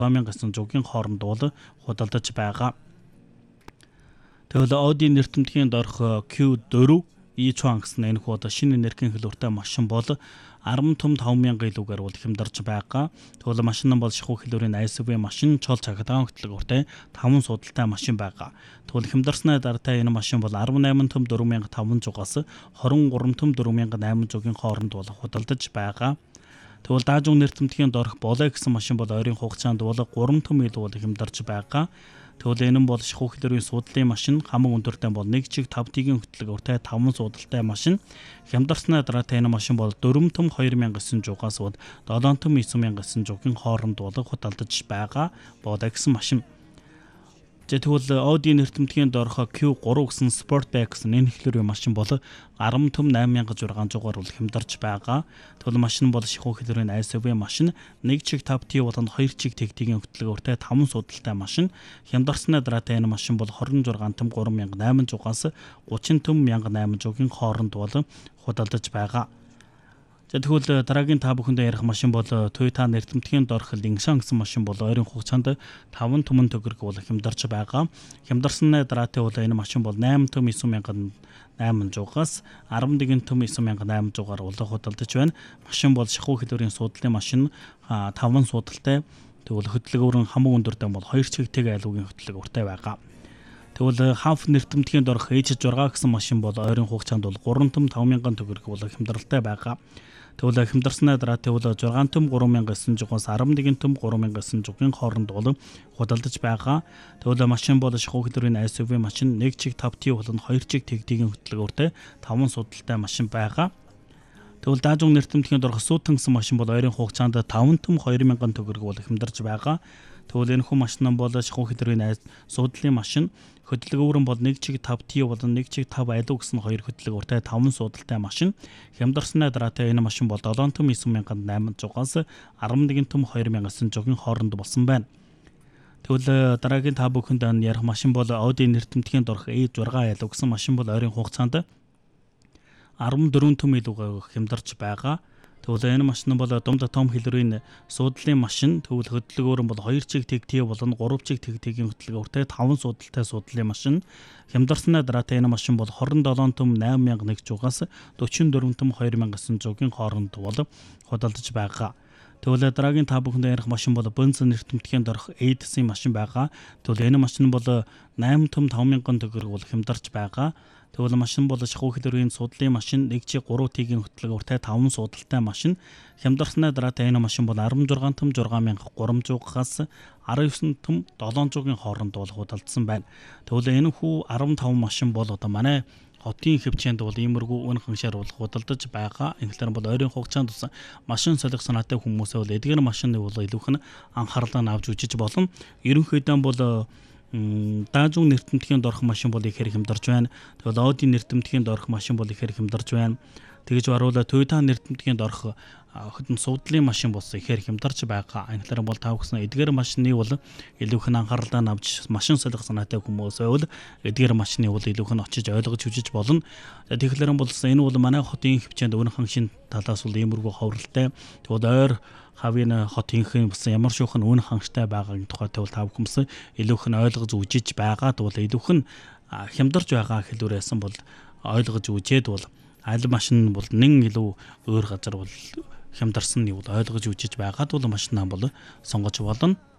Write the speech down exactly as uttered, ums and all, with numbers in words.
гэсэн зугийн хооронд бол худалдаж байгаа. Тэгвэл Audi нэртэмтгийн дорх Q four e-tron гэсэн энэ хуу шинэ энергийн хэлбэртэй машин бол арван том таван мянган илүүгээр бол хямдарч байгаа. Тэгвэл машин нь бол шахуу хэлбэрийн эс ю ви машин, чол цагдаагийн хөтөлбөртэй таван судалтай машин байгаа. Тэгвэл хямдарсны дараатай энэ машин бол арван найман том дөрвөн мянга таван зугаас хорин гурван том дөрвөн мянга найман зугийн хооронд бол худалдаж байгаа. Тэгвэл даажун нэртэмтгийн дорх Boley гэсэн машин бол ойрын хугацаанд бол гурван том илүү бол хямдарч байгаа. Тэгвэл энэ нь бол шахуу хэлбэрийн судлалын машин, хамаг өндөртэй бол нэг чиг тав тигийн хөтөлбөртэй таван судалтай машин. Хямдарсны дараатай энэ машин бол дөрвөн том хоёр мянга гэсэн зугаас бол долоон том найман мянга гэсэн зугийн хооронд бол худалдаж байгаа Boley гэсэн машин. Тэгвэл Audi нэртэмтгийн дорх Q three гэсэн Sportback гэсэн энэ хэлбэрийн машин бол арван том найман мянга зургаан зугаар бол хямдарч байгаа. Тэгвэл машин бол шахуу хэлбэрийн эс ю ви машин, нэг чиг тав ти болон хоёр чиг тэгтигийн хөтөлбөртэй таван судалтай машин. Хямдарсны дараатай энэ машин бол хорин зургаан том гурван мянга найман зугаас гучин том мянга найман зугийн хооронд бол худалдаж байгаа. Тэгвэл дараагийн та бүхэндээ ярих машин бол Toyota нэртэмтгийн дорх Lingshan гэсэн машин бол ойрын хугацаанд таван түмэн төгрөг бол хямдарч байгаа. Хямдарсны дараатай бол энэ машин бол найман том найман мянга найман зугаас арван нэгэн том найман мянга найман зугаар бол худалдаж байна. Машин бол шахуу хэлбэрийн судлалын машин, таван судалтай. Тэгвэл хөдөлгөөр нь хамаг өндөртэй бол хоёр чигтэйг айлуугийн хөдөлгөөртэй байгаа. Тэгвэл Hanf нэртэмтгийн дорх H six гэсэн машин бол ойрын хугацаанд бол гурван том таван мянган төгрөг бол хямдралтай байгаа. Тэгвэл хямдарсны дараатай бол зургаан том гурван мянга гэсэн зугаас арван нэгэн том гурван мянга гэсэн зугийн хооронд бол худалдаж байгаа. Тэгвэл машин бол шахуу хэлбэрийн эс ю ви машин, нэг чиг тав ти болон хоёр чиг тэгтигийн хөтөлбөртэй таван судалтай машин байгаа. Тэгвэл даажун нэртэмтгийн дорх Suiten гэсэн машин бол ойрын хугацаанд таван том хоёр мянган төгрөг бол хямдарч байгаа. Тэгвэл энэ хүн машин бол шахуу хэлбэрийн судлалын машин, хөдөлгөөр нь бол нэг чиг тав ти болон нэг чиг тав айлуу гэсэн хоёр хөдөлгөөртэй таван судалтай машин. Хямдарсны дараатай энэ машин бол долоон том найман мянга найман зугаас арван нэгэн том хоёр мянга гэсэн зугийн хооронд болсон байна. Тэгвэл дараагийн та бүхэнд ярих машин бол Audi нэртэмтгийн дорх A six айлуу гэсэн машин бол ойрын хугацаанд арван дөрвөн том илүүгээр хямдарч байгаа. Тэгвэл энэ машин бол дунд том хэлбэрийн судлалын машин, тэгвэл хөдөлгөөр нь бол хоёр чиг тэгти болон гурван чиг тэгтигийн хөдөлгөөртэй таван судалтай судлалын машин. Хямдарсны дараатай энэ машин бол хорин долоон том найман мянга нэг зугаас дөрвөн дөрвөн том хоёр мянга гэсэн зугийн хооронд бол худалдаж байгаа. Тэгвэл дараагийн та бүхэнд ярих машин бол Benz нэртэмтгийн дорх Edison машин байгаа. Тэгвэл энэ машин бол найман том таван мянган төгрөг бол хямдарч байгаа. Тэгвэл машин бол шахуу хэлбэрийн судлалын машин, нэг чиг гурван тигийн хөтөлбөртэй таван судалтай машин. Хямдарсны дараатай энэ машин бол арван зургаан том зургаан мянга гурван зугаас арван девять том долоон зугийн хооронд бол худалдсан байна. Тэгвэл энэ хүү арван таван машин бол одоо манай хотын хөвчөнд бол иймэрхүү үнэ ханшаар бол худалдаж байгаа. Инглер бол ойрын хугацаанд тусан машин солих санаатай хүмүүсээ бол эдгээр машины бол илүүх нь анхаарлаа авч үзэж болно. Ерөнхийдөө бол даажун нэртэмтгийн дорх машин бол ихээр хямдарч байна. Тэгвэл Audi нэртэмтгийн дорх машин бол ихээр хямдарч байна. Тэгж баруула Toyota нэртэмтгийн дорх хөдөн судлалын машин болсон ихээр хямдарч байгаа. Анхлаар бол тав гэсэн эдгээр машины бол илүүх нь анхаарлаа авч машин солих санаатай хүмүүс байвал эдгээр машины бол илүүх нь очиж ойлгож хүжиж болно. Тэгэхээр бол энэ бол манай хотын хөвчөнд өнө ханшийн талаас бол иймэрхүү ховролтой. Тэгвэл ойр хавийн хотынхын бас ямар шүүхэн үнэ хангаштай байгаагийн тухайд бол тав хүмүүс илүүх нь ойлгож үзэж байгаа. Тэгвэл илүүх нь хямдарч байгаа хэлбэрээсэн бол ойлгож үзээд бол аль машин бол нэн илүү өөр газар бол хямдарсан нь бол ойлгож үзэж байгаад бол машинаа бол сонгож болно.